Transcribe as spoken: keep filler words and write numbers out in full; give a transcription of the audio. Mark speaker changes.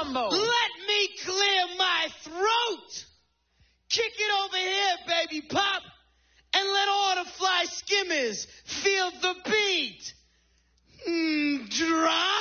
Speaker 1: mambo.
Speaker 2: Let me clear my throat. Kick it over here, baby pop. And let all the fly skimmers feel the